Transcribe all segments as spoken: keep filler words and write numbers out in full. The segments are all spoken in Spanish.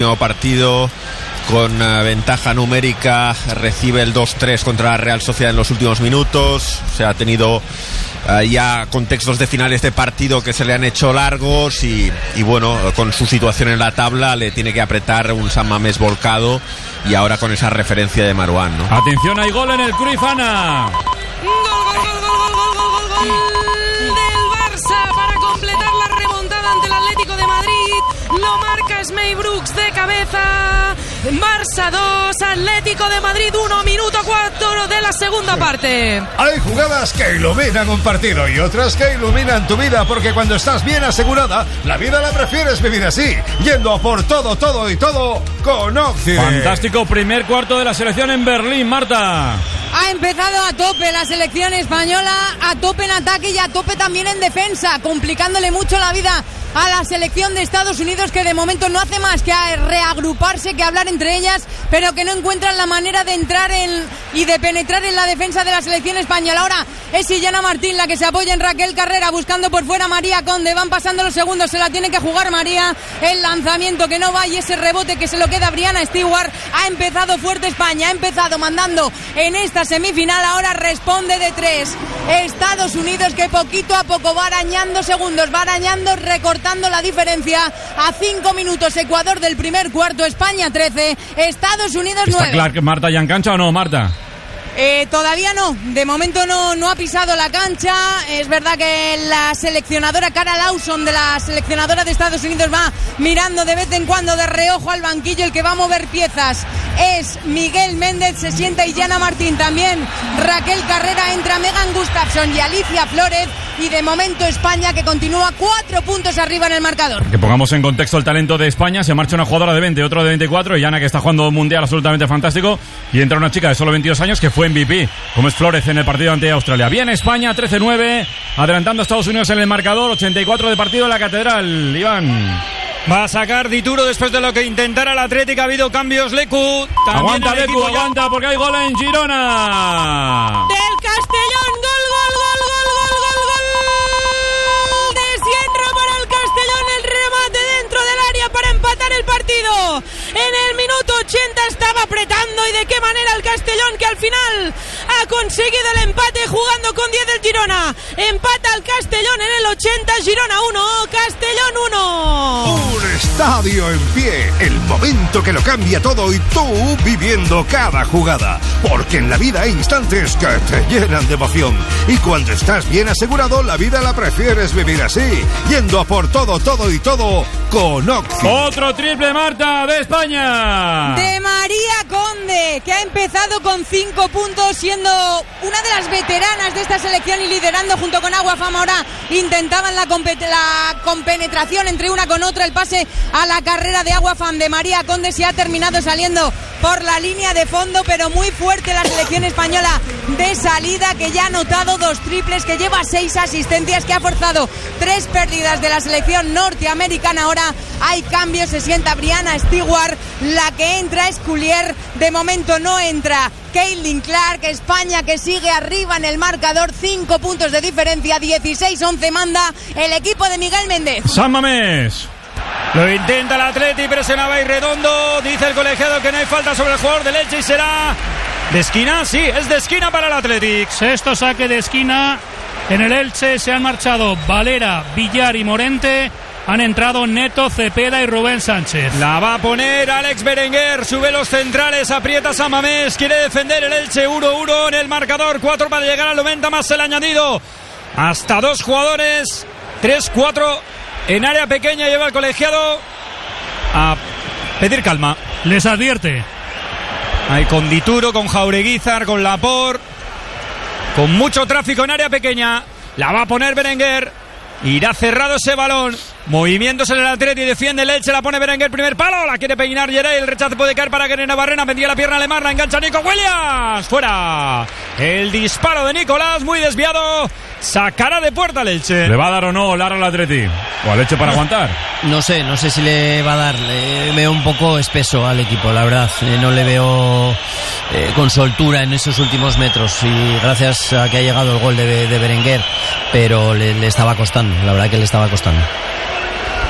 Nuevo partido con uh, ventaja numérica, recibe el dos tres contra la Real Sociedad en los últimos minutos. Se ha tenido uh, ya contextos de finales de partido que se le han hecho largos y, y bueno, con su situación en la tabla le tiene que apretar un San Mamés volcado, y ahora con esa referencia de Marouane, ¿no? Atención, hay gol en el Cruyff, Ana. Gol, gol, gol, gol, gol, gol, gol, gol del Barça para completar la remontada ante el Atlético de Madrid. Lo marca Smey Brooks de cabeza. Barça dos, Atlético de Madrid uno, minuto cuatro de la segunda parte. Hay jugadas que iluminan un partido y otras que iluminan tu vida, porque cuando estás bien asegurada, la vida la prefieres vivir así, yendo a por todo, todo y todo con Occident. Fantástico primer cuarto de la selección en Berlín, Marta. Ha empezado a tope la selección española, a tope en ataque y a tope también en defensa, complicándole mucho la vida a la selección de Estados Unidos, que de momento no hace más que reagruparse, que hablar entre ellas, pero que no encuentran la manera de entrar en y de penetrar en la defensa de la selección española. Ahora es Illana Martín la que se apoya en Raquel Carrera, buscando por fuera María Conde. Van pasando los segundos, se la tiene que jugar María. El lanzamiento que no va y ese rebote que se lo queda a Brianna Stewart. Ha empezado fuerte España, ha empezado mandando en esta semifinal, ahora responde de tres. Estados Unidos, que poquito a poco va arañando segundos, va arañando, recortando la diferencia a cinco minutos. Ecuador del primer cuarto, España trece, Estados Unidos nueve. ¿Está claro que Marta ya en cancha o no, Marta? Eh, todavía no, de momento no, no ha pisado la cancha. Es verdad que la seleccionadora Cara Lawson, de la seleccionadora de Estados Unidos, va mirando de vez en cuando de reojo al banquillo. El que va a mover piezas es Miguel Méndez, se sienta Illana Martín también, Raquel Carrera, entra Megan Gustafson y Alicia Flores, y de momento España, que continúa cuatro puntos arriba en el marcador. Que pongamos en contexto el talento de España: se marcha una jugadora de veinte, otro de veinticuatro, Illana, que está jugando un mundial absolutamente fantástico, y entra una chica de solo veintidós años que fue M V P, como es Flores, en el partido ante Australia. Bien España, trece nueve, adelantando a Estados Unidos en el marcador, ochenta y cuatro de partido en la Catedral. Iván. Va a sacar Dituro después de lo que intentara el Atlético. Ha habido cambios. Lecu. Aguanta Lecu, aguanta, ya, porque hay gol en Girona. Del Castellón, gol, gol, gol, gol, gol, gol, gol. De Sierra para el Castellón, el remate dentro del área para empatar el partido. En el minuto ochenta estaba apretando, y de qué manera el Castellón, que al final ha conseguido el empate jugando con diez del Girona. Empata el Castellón en el ochenta, Girona uno, Castellón uno. Un estadio en pie, el momento que lo cambia todo, y tú viviendo cada jugada, porque en la vida hay instantes que te llenan de emoción, y cuando estás bien asegurado, la vida la prefieres vivir así, yendo a por todo, todo y todo con Occident. Otro triple, Marta, de España, de María Conde, que ha empezado con cinco puntos, siendo una de las veteranas de esta selección y liderando junto con Agua Fama. Ahora intentaban la, compet- la compenetración entre una con otra. El pase a la carrera de Agua Fama de María Conde se ha terminado saliendo por la línea de fondo, pero muy fuerte la selección española de salida, que ya ha anotado dos triples, que lleva seis asistencias, que ha forzado tres pérdidas de la selección norteamericana. Ahora hay cambios, se sienta Brianna Stewart, la que entra es Coulier, de momento no entra Caitlin Clark. España, que sigue arriba en el marcador, cinco puntos de diferencia, dieciséis once manda el equipo de Miguel Méndez. San Mamés. Lo intenta el Atleti, presionaba y redondo. Dice el colegiado que no hay falta sobre el jugador del Elche y será de esquina. Sí, es de esquina para el Athletic. Sexto saque de esquina en el Elche. Se han marchado Valera, Villar y Morente. Han entrado Neto, Cepeda y Rubén Sánchez. La va a poner Alex Berenguer. Sube los centrales, aprieta San Mamés. Quiere defender el Elche. uno uno en el marcador. cuatro para llegar al noventa, más el añadido. Hasta dos jugadores. tres cuatro en área pequeña. Lleva el colegiado a pedir calma. Les advierte. Ahí con Dituro, con Jaureguizar, con Laporte. Con mucho tráfico en área pequeña. La va a poner Berenguer. Irá cerrado ese balón. Movimientos en el Atleti, defiende el Elche, la pone Berenguer, primer palo, la quiere peinar Yeray, el rechazo puede caer para Guerrero Barrena, vendía la pierna alemán, la engancha Nico Williams, fuera. El disparo de Nicolás, muy desviado, sacará de puerta el Elche. ¿Le va a dar o no Lara al Atleti? ¿O al Elche para aguantar? No sé, no sé si le va a dar. Le veo un poco espeso al equipo, la verdad. Eh, no le veo eh, con soltura en esos últimos metros, y gracias a que ha llegado el gol de, de Berenguer, pero le, le estaba costando, la verdad que le estaba costando.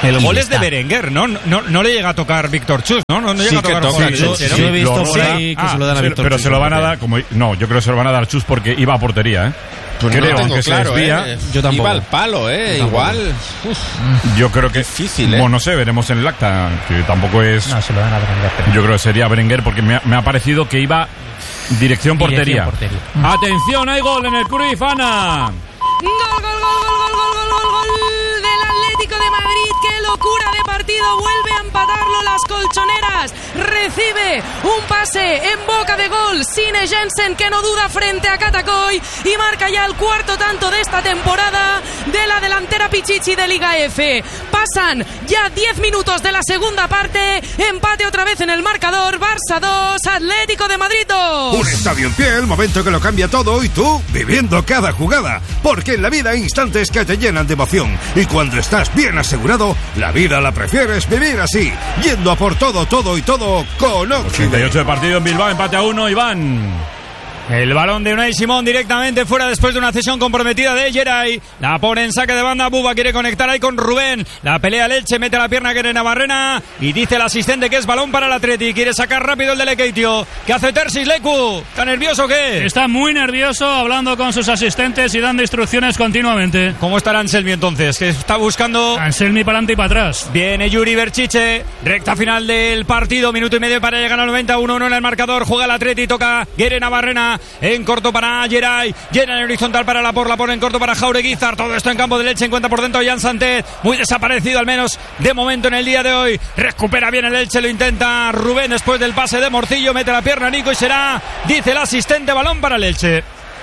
El gol es de está. Berenguer, ¿no? No, no le llega a tocar Víctor Chus, ¿no? No, no llega Sí a tocar que toca Chus, Chus, ¿no? sí, Yo he visto lo por roda. ahí que Ah, se lo dan a sí, Víctor pero Chus, se lo van a porque- dar, como no, yo creo que se lo van a dar Chus porque iba a portería, ¿eh? Pues no creo, lo tengo aunque se claro, desvía. ¿eh? Yo tampoco. Iba al palo, ¿eh? Igual. Uf. Yo creo que Difícil, ¿eh? Bueno, no sé, veremos en el acta, que tampoco es. No, se lo dan a Berenguer. pero- Yo creo que sería Berenguer porque me ha, me ha parecido que iba dirección portería. Dirección portería. Atención, hay gol en el Cruyff, Ana. Gol, gol, gol, gol, gol, gol, gol, gol, gol del Atlético de Madrid. ¡Qué locura de partido! Vuelve a empatarlo las colchoneras. Recibe un pase en boca de gol. Sine Jensen, que no duda frente a Catacoy. Y marca ya el cuarto tanto de esta temporada de la delantera Pichichi de Liga F. Pasan ya diez minutos de la segunda parte. Empate otra vez en el marcador. Barça dos, Atlético de Madrid dos. Un estadio en pie, el momento que lo cambia todo y tú viviendo cada jugada. Porque en la vida hay instantes que te llenan de emoción. Y cuando estás bien asegurado, la vida la prefieres vivir así. Yendo a por todo, todo y todo con ochenta y Occident. ocho de partido en Bilbao, empate a uno, Iván. El balón de Unai Simón directamente fuera después de una cesión comprometida de Geray. La pone en saque de banda. Buba quiere conectar ahí con Rubén. La pelea Leche, mete la pierna que era Navarrena. Y dice el asistente que es balón para el Atleti. Quiere sacar rápido el de Lekeitio. ¿Qué hace Tersis Leku? ¿Está nervioso o qué? Está muy nervioso hablando con sus asistentes y dando instrucciones continuamente. ¿Cómo estará Anselmi entonces? Que está buscando... Anselmi para adelante y para atrás. Viene Yuri Berchiche, recta final del partido, minuto y medio para llegar al noventa, uno uno en el marcador, juega el Atleti, toca Guere Navarrena, en corto para Geray, Geray en horizontal para Lapor, Lapor en corto para Jaureguizar, todo esto en campo de Leche, encuentra por dentro Jan Santet, muy desaparecido al menos de momento en el día de hoy, recupera bien el Elche, lo intenta Rubén después del pase de Morcillo, mete la pierna Nico y será, dice el asistente, balón para el Elche.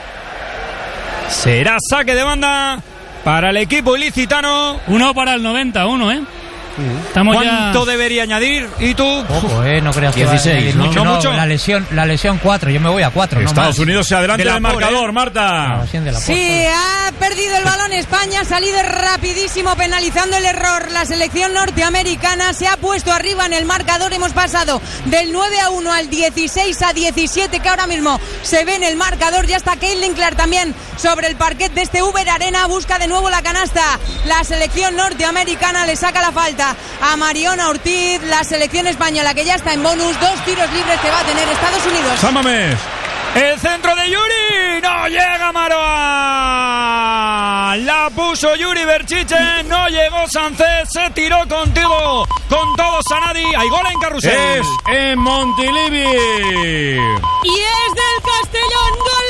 Será saque de banda para el equipo ilicitano. Uno para el noventa, uno, ¿eh? Estamos ¿Cuánto ya... debería añadir? ¿Y tú? Ojo, eh, no creas que va a dieciséis, añadir ¿no? mucho. No No, mucho. La lesión, la lesión cuatro, yo me voy a cuatro, no Estados más. Unidos se adelanta De la del por, marcador, ¿eh? Marta. La lesión de la Sí, ha perdido el balón España, ha salido rapidísimo penalizando el error. La selección norteamericana se ha puesto arriba en el marcador. Hemos pasado del nueve a uno al dieciséis a diecisiete, que ahora mismo se ve en el marcador. Ya está Caitlin Clark también sobre el parquet de este Uber Arena. Busca de nuevo la canasta. La selección norteamericana le saca la falta a Mariona Ortiz. La selección española, que ya está en bonus. Dos tiros libres que va a tener Estados Unidos. Sámames. El centro de Yuri. No llega Maroa. La puso Yuri Berchiche. No llegó Sánchez. Se tiró contigo. Con todo Sanadi. Hay gol en Carrusel. Es en Montilivi. Y es del Castellón, gol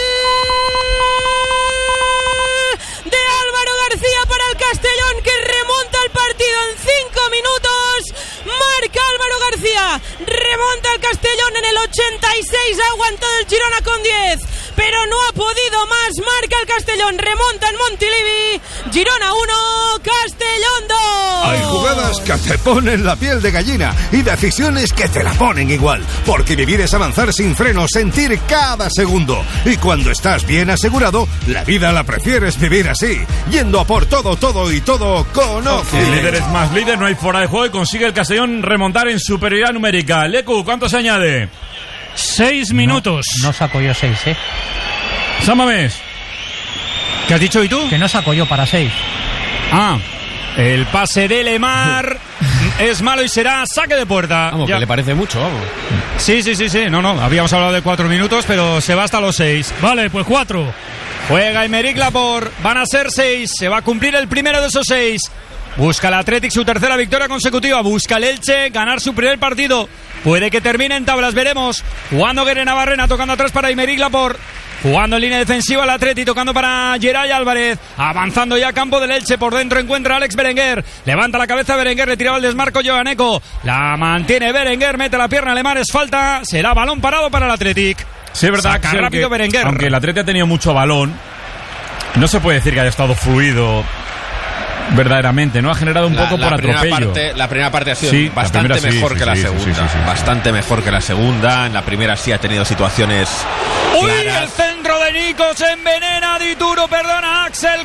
de Álvaro García para el Castellón, que remonta el partido en cinco minutos. Marca Álvaro García, remonta el Castellón en el ochenta y seis, ha aguantado el Girona con diez, pero no ha podido más. Marca el Castellón, remonta en Montilivi. Girona uno, Castellón dos. Hay jugadas que te ponen la piel de gallina y decisiones que te la ponen igual. Porque vivir es avanzar sin freno, sentir cada segundo. Y cuando estás bien asegurado, la vida la prefieres vivir así. Yendo a por todo, todo y todo con El Occident. líder es más líder, no hay fuera de juego y consigue el Castellón remontar en superioridad numérica. Lecu, ¿cuánto se añade? Seis minutos. No saco yo seis, eh. Sámames. ¿Qué has dicho y tú? Que no saco yo para seis. Ah, el pase de Lemar es malo y será saque de puerta. Vamos, Ya. que le parece mucho, vamos. Sí, sí, sí, sí. No, no. Habíamos hablado de cuatro minutos, pero se va hasta los seis. Vale, pues cuatro. Juega Aymeric Laporte. Van a ser seis. Se va a cumplir el primero de esos seis. Busca el Athletic su tercera victoria consecutiva. Busca el Elche ganar su primer partido. Puede que termine en tablas, veremos. Jugando Guere Navarrena, tocando atrás para Aymeric Laporte. Jugando en línea defensiva el Atleti, tocando para Geray Álvarez. Avanzando ya a campo del Elche. Por dentro encuentra a Alex Berenguer. Levanta la cabeza Berenguer, le tiraba el desmarco Joaneco. La mantiene Berenguer, mete la pierna Alemán, es falta. Será balón parado para el Athletic. Sí, es verdad. Saca Axel, rápido que, Berenguer. Aunque el Atleti ha tenido mucho balón, no se puede decir que haya estado fluido verdaderamente, ¿no? Ha generado un La- poco la por primera atropello. parte- la primera parte ha sido Sí, la bastante primera sí, mejor sí, que la sí, sí, segunda. sí, sí, sí. Bastante mejor que la segunda. En la primera sí ha tenido situaciones Uy, claras. el centro de Nico se envenena. Dituro, perdona, Axel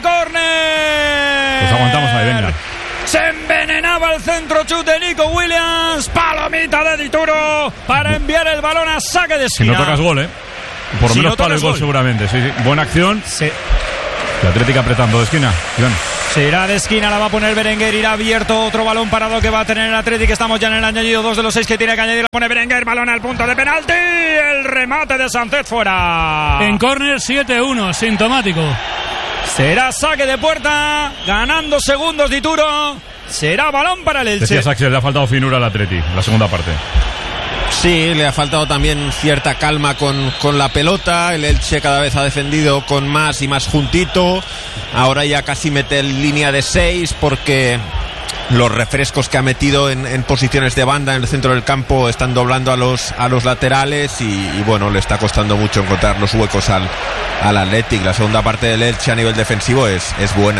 Corner. Pues aguantamos ahí, venga. Se envenenaba el centro chute de Nico Williams. Palomita de Dituro para enviar el balón a saque de Si esquina. no tocas gol, ¿eh? Por lo Si menos no palo y tocas gol gol. seguramente. Sí, sí. Buena acción. Se- La Atlética apretando de esquina. Iván. Será de esquina, la va a poner Berenguer, irá abierto, otro balón parado que va a tener el Atlético. Estamos ya en el añadido, dos de los seis que tiene que añadir. La pone Berenguer, balón al punto de penalti, el remate de Sánchez fuera. En córner siete uno, sintomático. Será saque de puerta, ganando segundos Dituro. Será balón para el Elche. Decías, Axel, le ha faltado finura al Atleti, la segunda parte. Sí, le ha faltado también cierta calma con, con la pelota. El Elche cada vez ha defendido con más y más juntito. Ahora ya casi mete en línea de seis porque los refrescos que ha metido en, en posiciones de banda en el centro del campo están doblando a los, a los laterales y, y bueno, le está costando mucho encontrar los huecos al, al Athletic. La segunda parte del Elche a nivel defensivo es, es buena.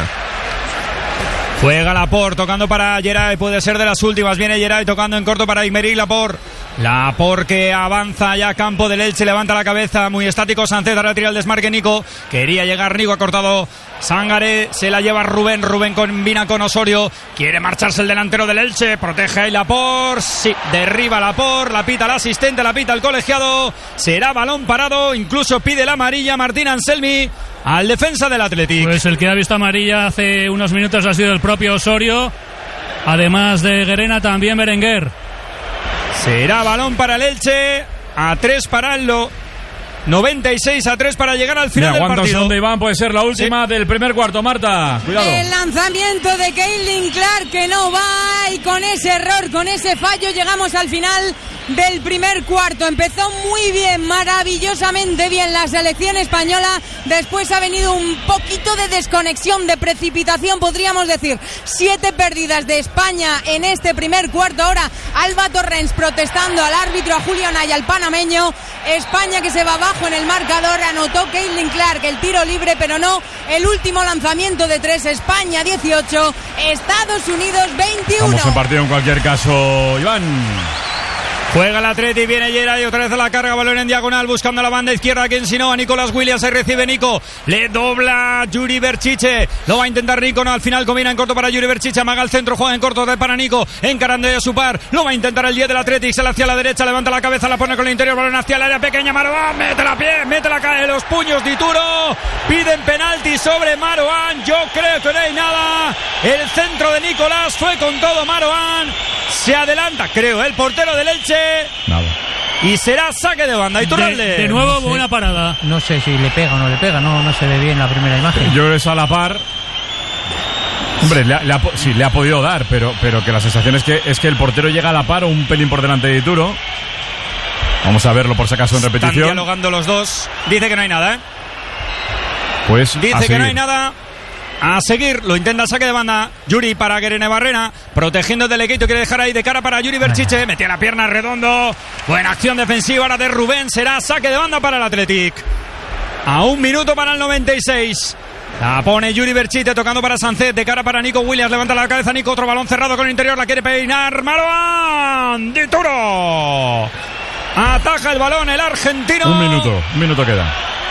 Juega Laporte, tocando para Geray, puede ser de las últimas. Viene Geray tocando en corto para Aymeric Laporte. Laporte que avanza ya a campo del Elche, levanta la cabeza, muy estático Sánchez, ahora tira el desmarque Nico. Quería llegar Nico, ha cortado Sangaré, se la lleva Rubén, Rubén combina con Osorio, quiere marcharse el delantero del Elche, protege ahí Laporte, sí, derriba Laporte, la pita el asistente, la pita el colegiado, será balón parado, incluso pide la amarilla Martín Anselmi al defensa del Athletic. Pues el que ha visto amarilla hace unos minutos ha sido el propio Osorio, además de Guerena también Berenguer. Será balón para el Elche, a tres para el lo, noventa y seis a tres para llegar al final. Mira, del partido. Donde Iván puede ser la última sí. del primer cuarto, Marta. Cuidado. El lanzamiento de Caitlin Clark que no va y con ese error, con ese fallo llegamos al final del primer cuarto. Empezó muy bien, maravillosamente bien la selección española. Después ha venido un poquito de desconexión, de precipitación, podríamos decir. Siete pérdidas de España en este primer cuarto. Ahora Alba Torrens protestando al árbitro, a Julio Naya, al panameño. España que se va abajo en el marcador. Anotó Caitlin Clark el tiro libre, pero no el último lanzamiento de tres. España dieciocho, Estados Unidos veintiuno. Vamos a partido en cualquier caso, Iván. Juega el Atleti, viene Geray, otra vez a la carga, balón en diagonal, buscando la banda izquierda, quien si no, a Nicolás Williams, se recibe Nico, le dobla Yuri Berchiche, lo va a intentar Nico, no, al final combina en corto para Yuri Berchiche, amaga el centro, juega en corto para Nico, encarando a su par, lo va a intentar el diez del Athletic, se la hacia la derecha, levanta la cabeza, la pone con el interior, balón hacia el área pequeña, Marouane, mete la pie, mete la cae, los puños Dituro, piden penalti sobre Marouane, yo creo que no hay nada, el centro de Nicolás fue con todo Marouane, se adelanta, creo, el portero del Elche. Nada. Y será saque de banda. Iturralde. De, de nuevo, no sé, buena parada. No sé si le pega o no le pega, no, no se ve bien la primera imagen. Yo creo que es a la par. Hombre, le ha, le ha, sí, le ha podido dar, pero, pero que la sensación es que, es que el portero llega a la par o un pelín por delante de Dituro. Vamos a verlo por si acaso en repetición. Están dialogando los dos. Dice que no hay nada, ¿eh? Pues dice que no hay nada. A seguir, lo intenta el saque de banda Yuri para Guerene Barrena, protegiendo del Lequeito, quiere dejar ahí de cara para Yuri Berchiche, metía la pierna Redondo, buena acción defensiva ahora de Rubén, será saque de banda para el Athletic. A un minuto para el noventa y seis. La pone Yuri Berchiche tocando para Sánchez, de cara para Nico Williams, levanta la cabeza Nico, otro balón cerrado con el interior, la quiere peinar Marouane, Dituro. Ataja el balón el argentino. Un minuto, un minuto queda.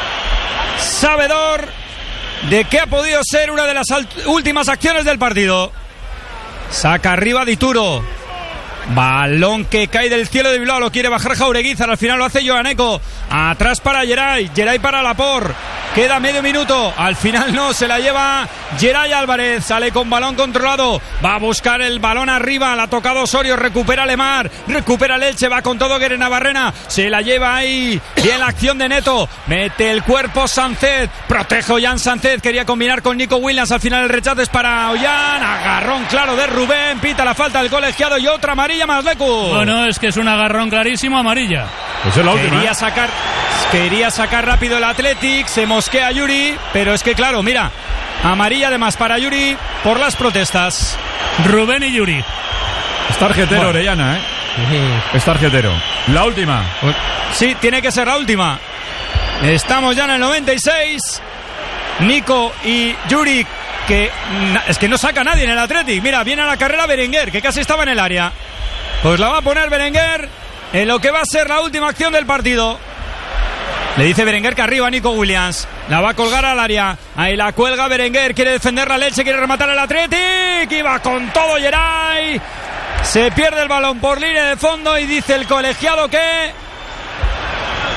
Sabedor de que ha podido ser una de las últimas acciones del partido. Saca arriba Dituro. Balón que cae del cielo de Bilbao, lo quiere bajar Jaureguizar, al final lo hace Joaneco. Atrás para Geray, Geray para Laporte. Queda medio minuto, al final no, se la lleva Geray Álvarez, sale con balón controlado, va a buscar el balón arriba, la ha tocado Osorio, recupera Lemar, recupera el Elche, va con todo Guerena Barrena, se la lleva ahí, bien la acción de Neto, mete el cuerpo Sánchez, protege Ollán Sánchez, quería combinar con Nico Williams, al final el rechazo es para Ollán, agarrón claro de Rubén, pita la falta del colegiado y otra amarilla más Lecu. Bueno, es que es un agarrón clarísimo, amarilla. Pues es la última. Quería sacar, quería sacar rápido el Athletic, se mosquea Yuri, pero es que claro, mira, amarilla además para Yuri por las protestas. Rubén y Yuri. Es tarjetero, bueno. Orellana, ¿eh? Sí. Es tarjetero. La última. Sí, tiene que ser la última. Estamos ya en el noventa y seis. Nico y Yuri, que es que no saca a nadie en el Athletic. Mira, viene a la carrera Berenguer, que casi estaba en el área. Pues la va a poner Berenguer en lo que va a ser la última acción del partido. Le dice Berenguer que arriba Nico Williams. La va a colgar al área. Ahí la cuelga Berenguer. Quiere defender la Leche. Quiere rematar el Athletic. Y va con todo Geray. Se pierde el balón por línea de fondo. Y dice el colegiado que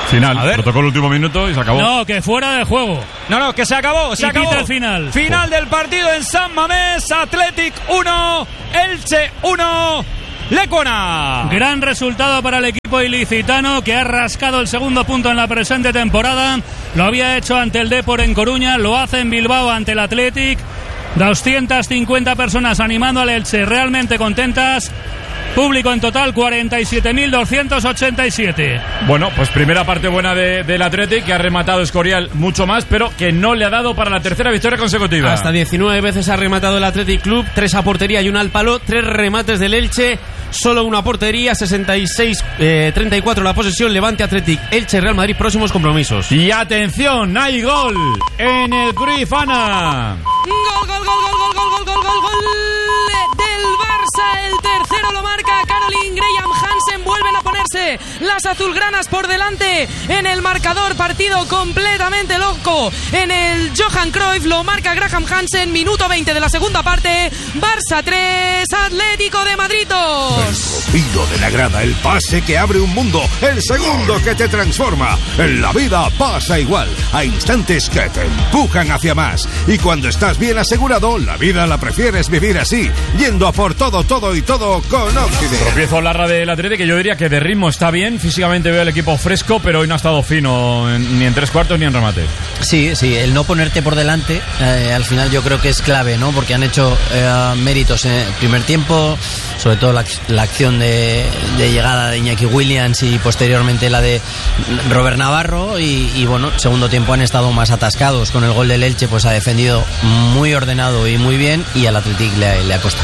Final, A ver. protocolo último minuto y se acabó. No, que fuera de juego. No, no, que se acabó, se Y acabó. pita el final. Final del partido en San Mamés, Athletic uno, Elche uno, Lecuona. Gran resultado para el equipo ilicitano, que ha rascado el segundo punto en la presente temporada. Lo había hecho ante el Depor en Coruña, lo hace en Bilbao ante el Athletic. doscientas cincuenta personas animando al Elche, realmente contentas. Público en total cuarenta y siete mil doscientos ochenta y siete. Bueno, pues primera parte buena de, del Athletic, que ha rematado Escorial mucho más, pero que no le ha dado para la tercera victoria consecutiva. Hasta diecinueve veces ha rematado el Athletic Club, tres a portería y una al palo, tres remates del Elche, solo una portería, sesenta y seis treinta y cuatro la posesión. Levante, Athletic, Elche, Real Madrid, próximos compromisos. Y atención, hay gol en el Cruyff Ana. Gol, gol, gol, gol, gol, gol, gol, gol, gol del Barça. El tercero lo marca Caroline Graham Hansen. Vuelven a ponerse las azulgranas por delante en el marcador. Partido completamente loco en el Johan Cruyff. Lo marca Graham Hansen. Minuto veinte de la segunda parte. Barça tres, Atlético de Madrid dos. El ruido de la grada, el pase que abre un mundo, el segundo que te transforma. En la vida pasa igual. Hay instantes que te empujan hacia más. Y cuando estás bien asegurado, la vida la prefieres vivir así, yendo a por todo, todo y todo con Occident. Tropiezo Larra del Athletic, que yo diría que de ritmo está bien. Físicamente veo el equipo fresco, pero hoy no ha estado fino en, ni en tres cuartos ni en remate. Sí, sí, el no ponerte por delante eh, al final yo creo que es clave, ¿no? Porque han hecho eh, méritos en el primer tiempo, sobre todo la, la acción de, de llegada de Iñaki Williams y posteriormente la de Robert Navarro y, y bueno, segundo tiempo han estado más atascados. Con el gol del Elche pues ha defendido muy ordenado y muy bien y al Athletic le, le ha costado.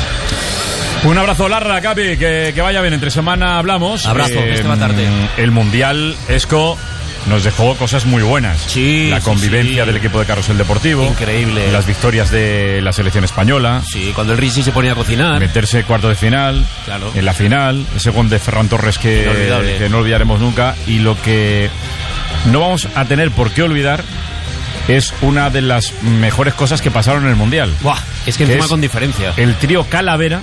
Un abrazo, Larra, Capi, que, que vaya bien. Entre semana hablamos. Abrazo, Eh, esta tarde. El Mundial, Esco, nos dejó cosas muy buenas. Sí, la sí, convivencia sí. del equipo de Carrusel Deportivo. Increíble. Las victorias de la selección española. Sí, cuando el Risi se ponía a cocinar. Meterse cuarto de final. Claro. En la final. Ese gol de Ferran Torres que, Inolvidable. que no olvidaremos nunca. Y lo que no vamos a tener por qué olvidar es una de las mejores cosas que pasaron en el Mundial. Buah, es que Que encima es con diferencia. El trío Calavera.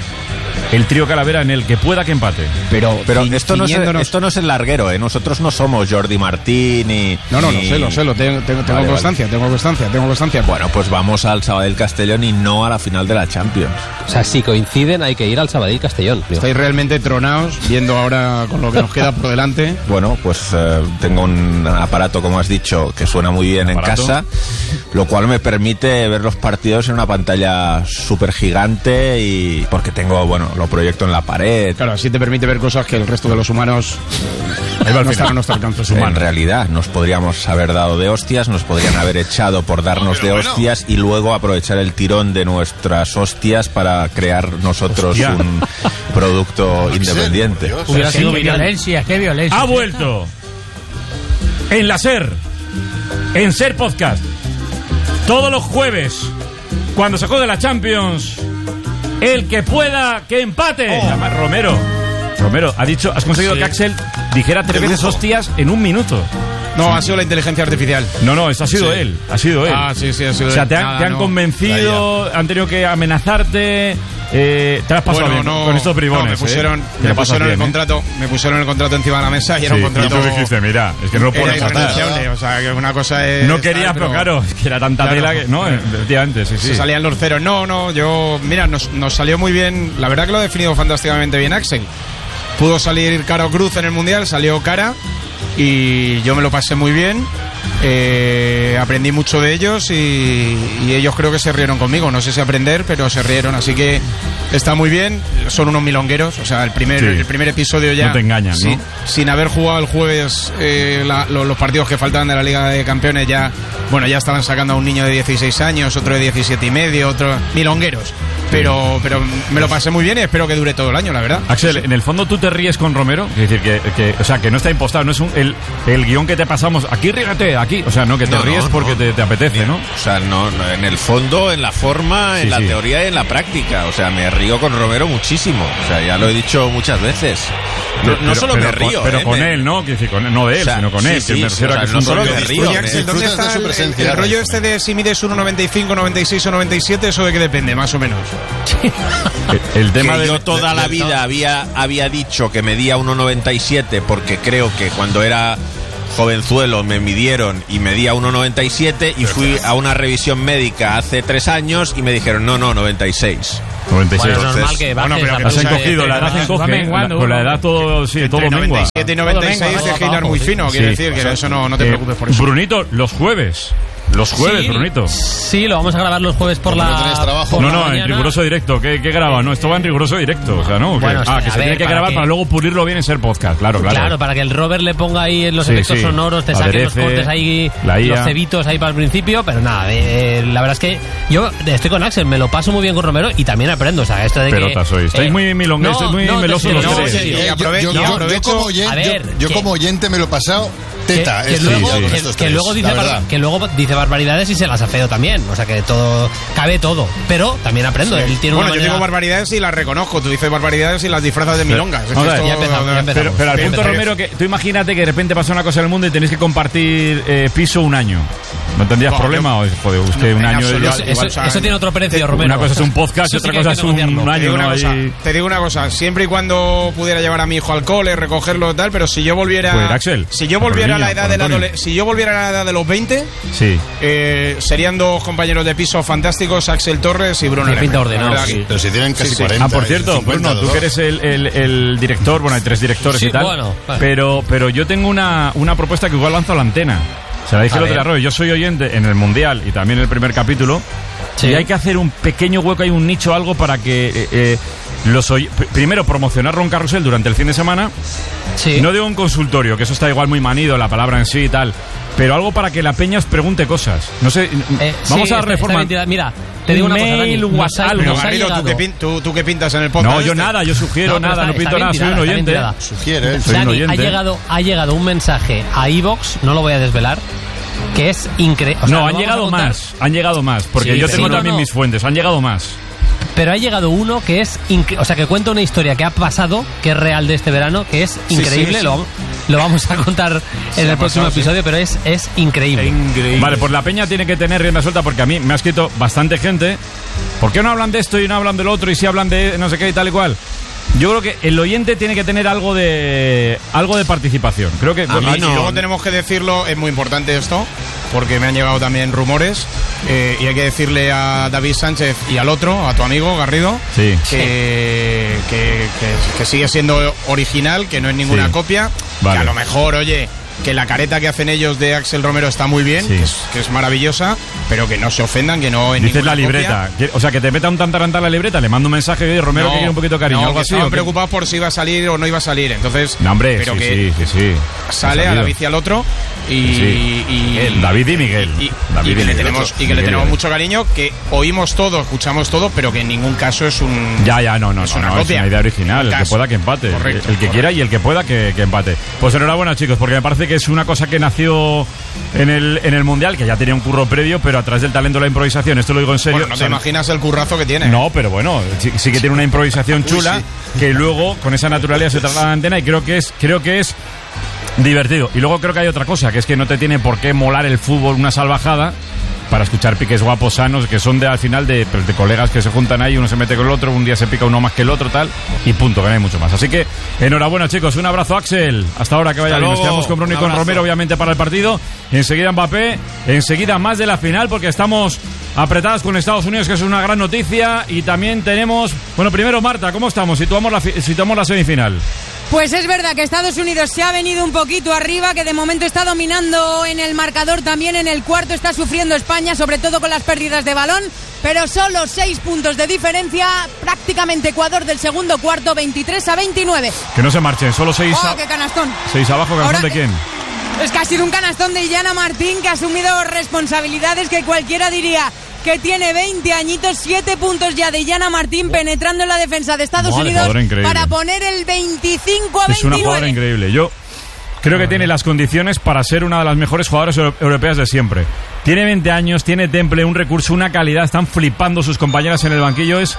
El trío Calavera en el que pueda que empate. Pero, pero Ci- esto, no es, ciñéndonos- esto no es el larguero, ¿eh? Nosotros no somos Jordi Martín ni... No, no, lo ni- sé, lo sé, lo tengo, tengo, tengo Vale, constancia, tengo constancia, tengo constancia. Bueno, pues vamos al Sabadell Castellón y no a la final de la Champions. O sea, si coinciden, hay que ir al Sabadell Castellón. tío. Estáis realmente tronados, viendo ahora con lo que nos queda por delante. Bueno, pues eh, tengo un aparato, como has dicho, que suena muy bien en ¿Aparato? casa, lo cual me permite ver los partidos en una pantalla súper gigante y porque tengo, bueno, lo proyecto en la pared. Claro, así te permite ver cosas que el resto de los humanos Ahí va el no final. están a nuestro alcance. En realidad, nos podríamos haber dado de hostias, nos podrían haber echado por darnos de hostias y luego aprovechar el tirón de nuestras hostias para crear nosotros Hostia. un producto independiente. Hubiera Qué sido viral. violencia, qué violencia. Ha vuelto en la SER, en SER Podcast, todos los jueves, cuando se juegue la Champions, el que pueda que empate. Además, Romero, Romero, ha dicho, has conseguido Sí. que Axel dijera tres veces hostias en un minuto. No, ha sido la inteligencia artificial. No, no, eso ha sido Sí. él, ha sido él. Ah, sí, sí, ha sido O sea, él. te, han- Nada, te han no. convencido, han tenido que amenazarte. Eh, te has pasado Bueno, bien no, con estos bribones. no, me pusieron, ¿eh? Te me lo pasas pusieron el bien, ¿eh? contrato, me pusieron el contrato encima de la mesa y era Sí, un contrato. y tú dijiste, mira, es que no lo puedo era tratar. irrenunciable, o sea, que una cosa es. No querías, pero claro, es que era tanta Claro. tela que. No, efectivamente, sí, sí. Se salían los ceros. No, no, yo. Mira, nos, nos salió muy bien. La verdad que lo ha definido fantásticamente bien Axel. Pudo salir cara o cruz en el mundial, salió cara. Y yo me lo pasé muy bien. Eh, aprendí mucho de ellos y, y ellos creo que se rieron conmigo. No sé si aprender, pero se rieron. Así que está muy bien. Son unos milongueros. O sea, el primer, Sí. el primer episodio ya. No te engañan, sí, ¿no? Sin haber jugado el jueves eh, la- lo- los partidos que faltaban de la Liga de Campeones, ya. Bueno, ya estaban sacando a un niño de dieciséis años, otro de diecisiete y medio, otro. Milongueros. Pero, pero me lo pasé muy bien y espero que dure todo el año, la verdad. Axel, en el fondo tú te ríes con Romero, es decir, que, que, o sea, que no está impostado, no es un, el, el guión que te pasamos, aquí rígate, aquí, o sea, no, que te No, no, ríes porque no. te, te apetece, ¿no? O sea, no, no, en el fondo, en la forma, en Sí, la sí. teoría y en la práctica. O sea, me río con Romero muchísimo. O sea, ya lo he dicho muchas veces. No, no Pero- solo pero me río. con- Pero ¿eh? con Me- él, ¿no? Quiero decir, con- no de él, O sea, sino con sí, él. que sí, me o refiero sea, a que es no un solo rollo- me río. Oye, Axel, ¿dónde disfrutas de está su el, presencia, el rollo Rafa. este de si mides uno noventa y cinco, noventa y seis o noventa y siete? ¿Eso de qué depende, más o menos? El, el tema que de yo toda la vida había, había dicho que medía uno noventa y siete porque creo que cuando era jovenzuelo me midieron y medía uno noventa y siete y fui a una revisión médica hace tres años y me dijeron no, no, noventa y seis. noventa y seis. Bueno, es normal que bajes. Bueno, pero la has presión. encogido, la edad encoge, la- con la edad todo, sí, todo mengua. noventa y siete y noventa y seis de girar muy fino, quiere Sí. decir que eso no, no te Eh, preocupes por eso. Brunito, los jueves. Los jueves, Sí, Brunito. Sí, lo vamos a grabar los jueves por Como la. no tenéis trabajo. por No, la no, en mañana. riguroso directo. ¿Qué, qué graba? No, esto va en riguroso directo. O sea, ¿no? ¿Qué? Bueno, ah, espera, que a se ver, tiene que para grabar que- para luego pulirlo bien en ser podcast. Claro, claro. Claro, para que el Robert le ponga ahí los Sí, efectos sí. sonoros, te saque los Aderece, cortes ahí, la I A. los cebitos ahí para el principio, pero nada, eh, la verdad es que yo estoy con Axel, me lo paso muy bien con Romero y también aprendo, o sea, esto de que... Pelotas sois. Estáis eh, muy milongues, no, estáis muy no, melosos te- los no, tres. en serio. Eh, yo, aprove- yo- y yo- yo aprovecho- como oyente, A ver, yo, yo que- como oyente me lo he pasado Que, teta. que este luego, día con que- estos que tres, luego dice la bar- verdad. que luego dice barbaridades y se las afeo también, o sea que todo cabe todo, pero también aprendo. Él tiene Bueno, una yo manera... digo barbaridades y las reconozco. Tú dices barbaridades y las disfrazas de milongas. Es que Vamos a ver, esto- ya empezamos, ya empezamos. Pero, pero al Bien, punto, bien. Romero, que tú imagínate que de repente pasa una cosa en el mundo y tenéis que compartir eh, piso un año. ¿No tendrías No, problema? O, joder, es que No, un en año... absoluto. ya- Eso, igual, eso- o sea, eso tiene otro precio, te- Romero. una cosa es un podcast y Eso sí otra que cosa hay es que un negociarlo. año, Te digo, ¿no? una cosa, Ahí- te digo una cosa, siempre y cuando pudiera llevar a mi hijo al cole, recogerlo y tal, pero si yo volviera Pues, Axel, si yo por volviera a niño, la edad por de la Antonio. adole- si yo volviera a la edad de los veinte, Sí. eh, serían dos compañeros de piso fantásticos, Axel Torres y Bruno Sí, pinta Lerner. ordenado, La verdad sí. que- Pero si tienen casi Sí, sí. cuarenta. Ah, por y cierto, cincuenta, Bruno, tú los que dos. eres el, el- el director, bueno, hay tres directores Sí, y tal, bueno, vale. pero, pero yo tengo una, una propuesta que igual lanzo a la antena. Se la dije A el otro ver. día, Roy, yo soy oyente en el Mundial y también en el primer capítulo, Sí. y hay que hacer un pequeño hueco, hay un nicho, algo para que eh, eh, los oy- pr- primero promocionar Ron Carrusel durante el fin de semana. Sí. No digo un consultorio, que eso está igual muy manido, la palabra en sí y tal, pero algo para que la peña os pregunte cosas. No sé, Eh, vamos sí, a está- reformar. está bien, Mira, te digo una cosa, Mail, Dani, nos WhatsApp, ha- algo. Pero nos ha Garrido, ¿tú llegado- qué, pin- tú, tú qué pintas en el podcast? No, yo este? nada, yo sugiero No, pero nada, está- no pinto está nada, bien soy un tirada, está bien oyente. tirada. Sugiere, Soy un Dani, ha oyente. llegado, ha llegado un mensaje a iVox, no lo voy a desvelar, que es increíble. No, han llegado más, han llegado más, porque Sí, yo sí, tengo no, también no. mis fuentes, han llegado más. Pero ha llegado uno que es incre- o sea, que cuenta una historia que ha pasado, que es real de este verano, que es increíble. sí, sí. Lo, lo vamos a contar en el ha próximo pasado, sí. episodio, pero es, es increíble. Vale, pues la peña tiene que tener rienda suelta porque a mí me ha escrito bastante gente. ¿Por qué no hablan de esto y no hablan del otro y si hablan de no sé qué y tal y cual? Yo creo que el oyente tiene que tener algo de algo de participación. Creo que A mí, y luego tenemos que decirlo, es muy importante esto, porque me han llegado también rumores, eh, y hay que decirle a David Sánchez y al otro, a tu amigo Garrido, Sí. que, que, que- que sigue siendo original, que no es ninguna Sí. copia, Vale. que a lo mejor, oye, que la careta que hacen ellos de Axel Romero está muy bien, Sí. que, es, que es maravillosa, pero que no se ofendan, que no es dices ninguna la libreta. copia. Que- O sea, que te meta un tantarantán la libreta, le mando un mensaje y Romero No, que quiere un poquito de cariño, no, algo que así. estaban ¿o qué? preocupados por si iba a salir o no iba a salir, entonces... No, hombre, pero sí, que sí, sí, sí. sale Ha a salido. David y al otro y, Sí. y- Miguel, David y Miguel. y, y- David y y que le Miguel. tenemos y que Miguel le y tenemos Miguel. mucho cariño, que oímos todo, escuchamos todo, pero que en ningún caso es un Ya, ya, no, no, es no, una no, es copia. una idea original. El que Caso. pueda que empate. Correcto, el que correcto. quiera y el que pueda que, que empate. Pues enhorabuena, chicos, porque me parece que es una cosa que nació en el, en el Mundial, que ya tenía un curro previo, pero a través del talento de la improvisación, esto lo digo en serio. Bueno, no te ¿sabes? imaginas el currazo que tiene. No, pero bueno, sí, sí que tiene una improvisación chula, Uy, que luego con esa naturalidad se traslada a la antena y creo que es, creo que es divertido. Y luego creo que hay otra cosa, que es que no te tiene por qué molar el fútbol una salvajada para escuchar piques guapos sanos que son de al final de, pues, de colegas que se juntan ahí, uno se mete con el otro, un día se pica uno más que el otro, tal, y punto, que no hay mucho más. Así que enhorabuena, chicos, un abrazo, Axel. Hasta ahora que vaya Hasta bien. Nos luego. quedamos con Bruno y Un con abrazo. Romero, obviamente, para el partido. Enseguida Mbappé, enseguida más de la final, porque estamos apretadas con Estados Unidos, que es una gran noticia. Y también tenemos, bueno, primero Marta, ¿cómo estamos? Situamos la, fi- situamos la semifinal. Pues es verdad que Estados Unidos se ha venido un poquito arriba, que de momento está dominando en el marcador, también en el cuarto está sufriendo España, sobre todo con las pérdidas de balón, pero solo seis puntos de diferencia, prácticamente Ecuador del segundo cuarto, veintitrés a veintinueve. Que no se marchen, solo seis, ¡Oh, a- qué canastón! seis abajo, ¿canción Ahora- de quién? Es que ha sido un canastón de Illana Martín, que ha asumido responsabilidades que cualquiera diría que tiene veinte añitos, siete puntos ya de Illana Martín penetrando en la defensa de Estados Madre, Unidos jugadora increíble. para poner el veinticinco a Es una jugadora veintinueve. increíble. Yo creo que tiene las condiciones para ser una de las mejores jugadoras euro- europeas de siempre. Tiene veinte años, tiene temple, un recurso, una calidad. Están flipando sus compañeras en el banquillo. Es,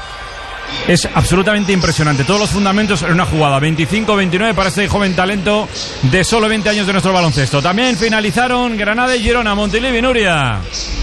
es absolutamente impresionante. Todos los fundamentos en una jugada. veinticinco veintinueve para este joven talento de solo veinte años de nuestro baloncesto. También finalizaron Granada y Girona. Montilivi, Nuria.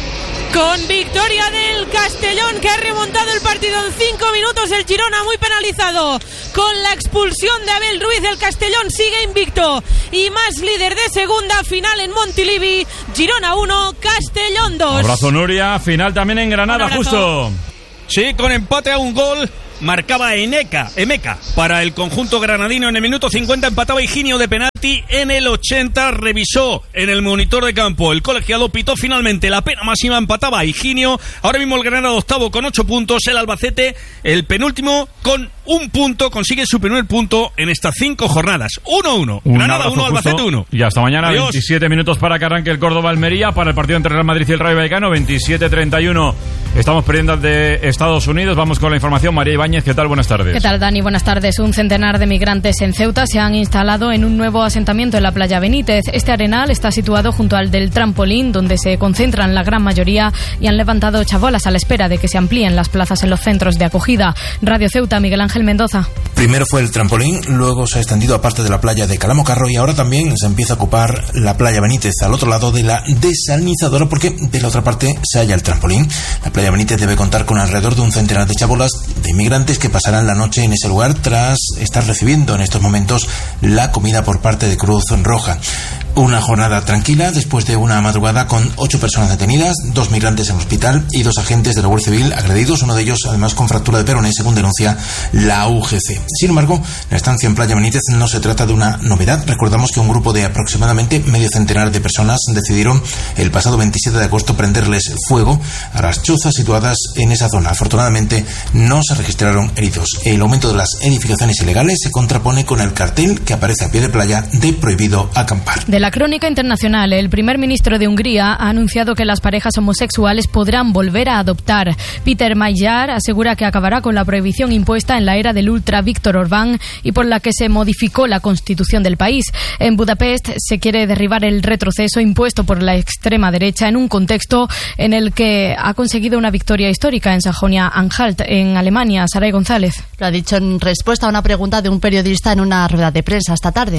Con victoria del Castellón, que ha remontado el partido en cinco minutos. El Girona muy penalizado con la expulsión de Abel Ruiz. El Castellón sigue invicto y más líder de segunda. Final en Montilivi. Girona uno, Castellón dos. Abrazo, Nuria. Final también en Granada, justo. Sí, con empate a un gol. Marcaba Eneca, Emeca para el conjunto granadino. En el minuto cincuenta empataba Higinio de penalti. En el ochenta revisó en el monitor de campo el colegiado, pitó finalmente la pena máxima, empataba Higinio. Ahora mismo el Granada octavo con ocho puntos. El Albacete, el penúltimo, con un punto, consigue su primer punto en estas cinco jornadas. uno uno. Granada uno, Albacete uno. Y hasta mañana. Adiós. veintisiete minutos para que arranque el Córdoba-Almería para el partido entre Real Madrid y el Rayo Vallecano. veintisiete treinta y uno. Estamos perdiendo de Estados Unidos. Vamos con la información. María Ibáñez, ¿qué tal? Buenas tardes. ¿Qué tal, Dani? Buenas tardes. Un centenar de migrantes en Ceuta se han instalado en un nuevo asentamiento en la playa Benítez. Este arenal está situado junto al del trampolín, donde se concentran la gran mayoría, y han levantado chabolas a la espera de que se amplíen las plazas en los centros de acogida. Radio Ceuta, Miguel Ángel Mendoza. Primero fue el trampolín, luego se ha extendido a parte de la playa de Calamo Carro y ahora también se empieza a ocupar la playa Benítez, al otro lado de la desalinizadora, porque de la otra parte se halla el trampolín. La playa Benítez debe contar con alrededor de un centenar de chabolas de inmigrantes que pasarán la noche en ese lugar tras estar recibiendo en estos momentos la comida por parte de Cruz Roja. Una jornada tranquila después de una madrugada con ocho personas detenidas, dos migrantes en hospital y dos agentes de la Guardia Civil agredidos, uno de ellos además con fractura de peroné, según denuncia la U G C. Sin embargo, la estancia en Playa Benítez no se trata de una novedad. Recordamos que un grupo de aproximadamente medio centenar de personas decidieron el pasado veintisiete de agosto prenderles fuego a las chozas situadas en esa zona. Afortunadamente no se registraron heridos. El aumento de las edificaciones ilegales se contrapone con el cartel que aparece a pie de playa de prohibido acampar. De la crónica internacional, el primer ministro de Hungría ha anunciado que las parejas homosexuales podrán volver a adoptar. Peter Magyar asegura que acabará con la prohibición impuesta en la era del ultra Víctor Orbán y por la que se modificó la constitución del país. En Budapest se quiere derribar el retroceso impuesto por la extrema derecha en un contexto en el que ha conseguido una victoria histórica en Sajonia-Anhalt, en Alemania. Saray González. Lo ha dicho en respuesta a una pregunta de un periodista en una rueda de prensa esta tarde.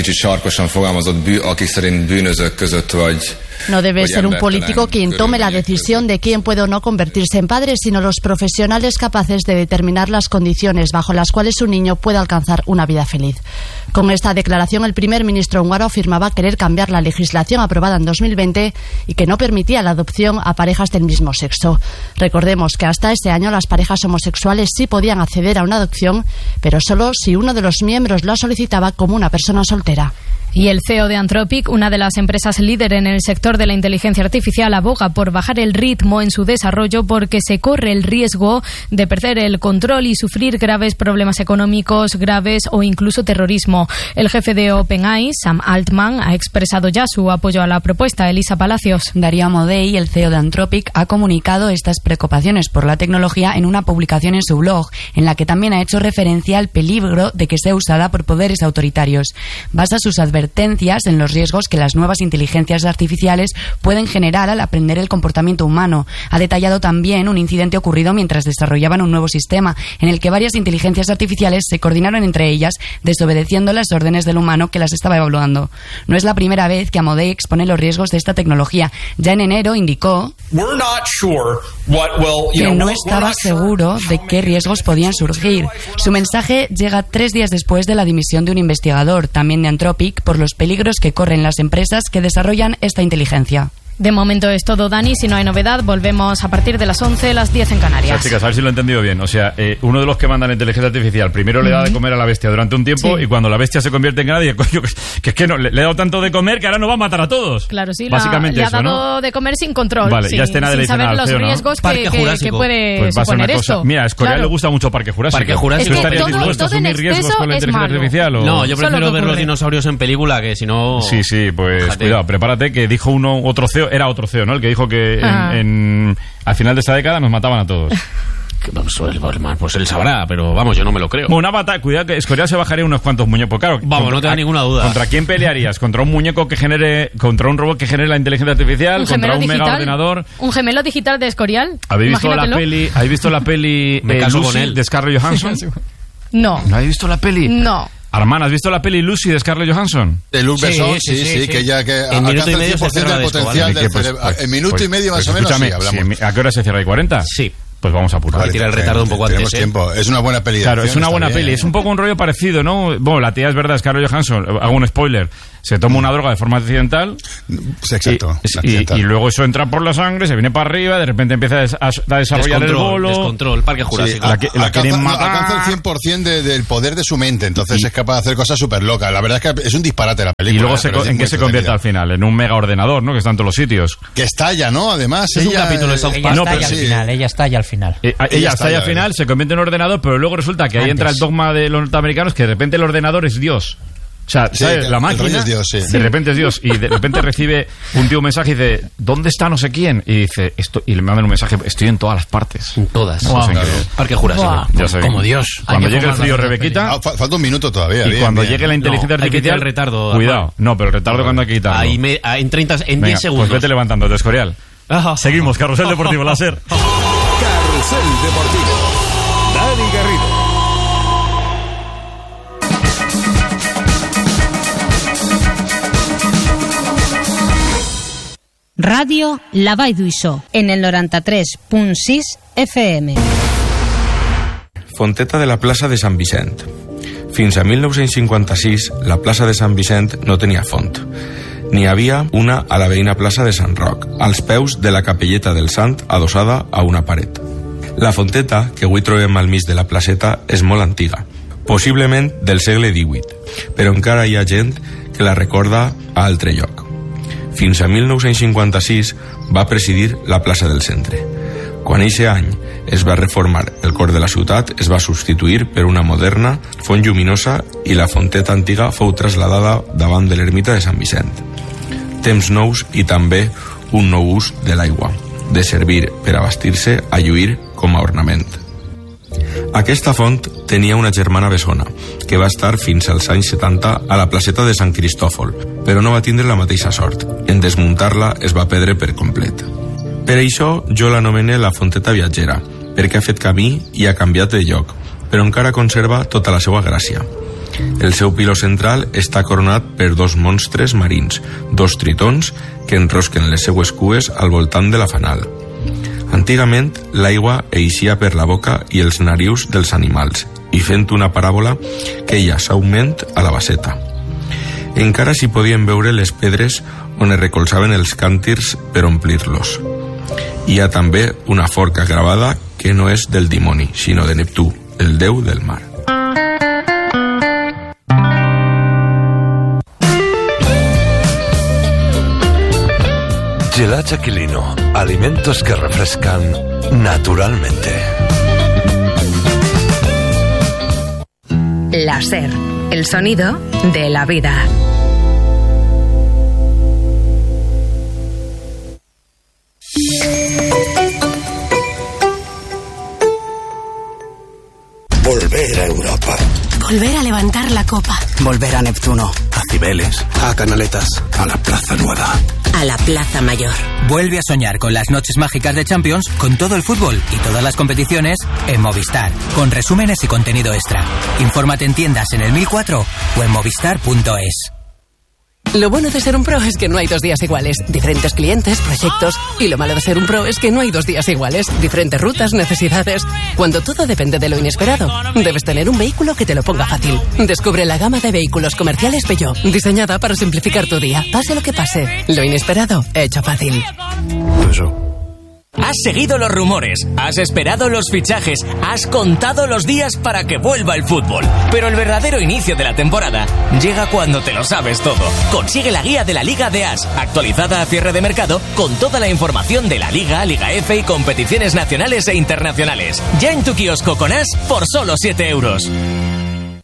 No debe ser un político quien tome la decisión de quién puede o no convertirse en padre, sino los profesionales capaces de determinar las condiciones bajo las cuales un niño puede alcanzar una vida feliz. Con esta declaración, el primer ministro húngaro afirmaba querer cambiar la legislación aprobada en dos mil veinte y que no permitía la adopción a parejas del mismo sexo. Recordemos que hasta este año las parejas homosexuales sí podían acceder a una adopción, pero solo si uno de los miembros la solicitaba como una persona soltera. Y el C E O de Anthropic, una de las empresas líder en el sector de la inteligencia artificial, aboga por bajar el ritmo en su desarrollo porque se corre el riesgo de perder el control y sufrir graves problemas económicos graves o incluso terrorismo. El jefe de OpenAI, Sam Altman, ha expresado ya su apoyo a la propuesta. Elisa Palacios. Darío Amodei, el C E O de Anthropic, ha comunicado estas preocupaciones por la tecnología en una publicación en su blog, en la que también ha hecho referencia al peligro de que sea usada por poderes autoritarios. Basa sus advertencias en los riesgos que las nuevas inteligencias artificiales pueden generar al aprender el comportamiento humano. Ha detallado también un incidente ocurrido mientras desarrollaban un nuevo sistema, en el que varias inteligencias artificiales se coordinaron entre ellas, desobedeciendo las órdenes del humano que las estaba evaluando. No es la primera vez que Amodei expone los riesgos de esta tecnología. Ya en enero indicó que no estaba seguro de qué riesgos podían surgir. Su mensaje llega tres días después de la dimisión de un investigador, también de Anthropic, por los peligros que corren las empresas que desarrollan esta inteligencia. De momento es todo, Dani. Si no hay novedad, volvemos a partir de las once, las diez en Canarias. O sea, chicas, a ver si lo he entendido bien. O sea, eh, uno de los que manda la inteligencia artificial primero le da de comer a la bestia durante un tiempo, sí, y cuando la bestia se convierte en ganado, coño, que es que no, le, le he dado tanto de comer que ahora no va a matar a todos. Claro, sí, básicamente la, eso, le ha dado ¿no? de comer sin control, vale, sin, ya esté nada sin le saber nada, los feo, ¿no? riesgos que, que, que puede pues va a ser suponer una cosa. esto. Mira, a Escorial claro. le gusta mucho Parque Jurásico. Parque Jurásico. Es que ¿Estarías todo, dispuesto a todo en asumir riesgos exceso con la es inteligencia malo. artificial? ¿O? No, yo prefiero ver ocurre. los dinosaurios en película, que si no... Sí, sí, pues Fíjate. Cuidado, prepárate, que dijo uno, otro C E O, era otro C E O, ¿no? El que dijo que en, en, al final de esta década nos mataban a todos. Pues él sabrá, pero vamos, yo no me lo creo. Bueno, una batalla, cuidado que Escorial se bajaría unos cuantos muñecos. Claro, vamos, contra, no tengo ninguna duda. ¿Contra quién pelearías? ¿Contra un muñeco que genere, contra un robot que genere la inteligencia artificial? ¿Un ¿Contra un digital? mega ordenador? ¿Un gemelo digital de Escorial? ¿Habéis visto la peli, ¿habéis visto la peli me eh, caso Lucy, con él. de Scarlett Johansson? No. ¿No habéis visto la peli? No. Armán, ¿has visto la peli Lucy de Scarlett Johansson? De Luc Besson, sí, sí, sí, sí, que ya que alcanza el cien por ciento del potencial del cerebro. En minuto y medio más o menos, sí, hablamos. ¿A qué hora se cierra? ¿Y cuarenta? Sí. Pues vamos a apurar. Vale, tirar el retardo un poco antes. Tenemos tiempo. Es una buena peli. Claro, es una buena peli. Es un poco un rollo parecido, ¿no? Bueno, la tía es verdad, Scarlett Johansson. Hago un spoiler. Se toma una droga de forma accidental. Sí, exacto. Y, y, y luego eso entra por la sangre, se viene para arriba, de repente empieza a, des, a, a desarrollar descontrol, el bolo. Descontrol, Parque Jurásico. Sí, la, que, la quieren matar. Alcanza el cien por ciento de, del poder de su mente, entonces y, es capaz de hacer cosas súper locas. La verdad es que es un disparate la película. Y luego se, ¿en qué se convierte al final? En un mega ordenador, ¿no? Que está en todos los sitios. Que estalla, ¿no? Además, es ella, un capítulo de South Park. Ella No, estalla pero al final, ella estalla al final. Eh, ella, ella estalla al final, se convierte en un ordenador, pero luego resulta que ahí entra el dogma de los norteamericanos que de repente el ordenador es Dios. O sea, sí, ¿sabes? La máquina, es Dios, sí. de repente es Dios, y de repente recibe un tío un mensaje y dice, ¿dónde está no sé quién? Y dice, esto, y le mandan un mensaje, estoy en todas las partes. En todas. Wow. Claro. Parque Jurásico. Ya sé. Como Dios. Cuando llegue el frío, Rebequita. Ah, falta un minuto todavía. Y bien, cuando bien. llegue la inteligencia no, artificial. Hay que el retardo. Cuidado. No, pero el retardo cuando hay que quitarlo. Ahí me, en treinta, en Venga, diez segundos. Pues vete levantando, de Escorial. Ajá. Seguimos, Carrusel Deportivo Láser. Carrusel Deportivo. Dani Garrido. Ràdio La Vall d'Uixó, en el noranta-tres punt sis F M. Fonteta de la plaça de Sant Vicent. Fins a mil nou-cents cinquanta-sis, la plaça de Sant Vicent no tenia font. N'hi havia una a la veïna plaça de Sant Roc, als peus de la capelleta del Sant adossada a una paret. La fonteta, que avui trobem al mig de la placeta, és molt antiga, possiblement del segle divuit, però encara hi ha gent que la recorda a altre lloc. Fins a mil nou-cents cinquanta-sis va presidir la plaça del Centre. Quan eixe any es va reformar el cor de la ciutat, es va substituir per una moderna font lluminosa i la fonteta antiga fou trasladada davant de l'ermita de Sant Vicent. Temps nous i també un nou ús de l'aigua, de servir per abastir-se a lluir com a ornament. Aquesta font tenia una germana bessona, que va estar fins als anys setanta a la placeta de Sant Cristòfol, però no va tindre la mateixa sort. En desmuntar-la es va perdre per complet. Per això jo l'anomene la fonteta viatgera, perquè ha fet camí i ha canviat de lloc, però encara conserva tota la seva gràcia. El seu piló central està coronat per dos monstres marins, dos tritons que enrosquen les seues cues al voltant de la fanal. Antigament, l'aigua eixia per la boca i els narius dels animals, i fent una paràbola que ella s'augment a la baseta. Encara s'hi podien veure les pedres on es recolzaven els càntirs per omplir-los. Hi ha també una forca gravada que no és del dimoni, sinó de Neptú, el déu del mar. Gelats Aquilino, alimentos que refrescan naturalmente. La SER, el sonido de la vida. Volver a Europa. Volver a levantar la copa. Volver a Neptuno. A Cibeles. A Canaletas. A la Plaza Nueva. A la Plaza Mayor. Vuelve a soñar con las noches mágicas de Champions, con todo el fútbol y todas las competiciones en Movistar, con resúmenes y contenido extra. Infórmate en tiendas en el mil cuatro o en movistar punto es. Lo bueno de ser un pro es que no hay dos días iguales. Diferentes clientes, proyectos. Y lo malo de ser un pro es que no hay dos días iguales. Diferentes rutas, necesidades. Cuando todo depende de lo inesperado, debes tener un vehículo que te lo ponga fácil. Descubre la gama de vehículos comerciales Peugeot, diseñada para simplificar tu día. Pase lo que pase, lo inesperado, hecho fácil. Eso. Has seguido los rumores, has esperado los fichajes, has contado los días para que vuelva el fútbol. Pero el verdadero inicio de la temporada llega cuando te lo sabes todo. Consigue la guía de la Liga de As, actualizada a cierre de mercado, con toda la información de la Liga, Liga F y competiciones nacionales e internacionales. Ya en tu kiosco con As por solo siete euros.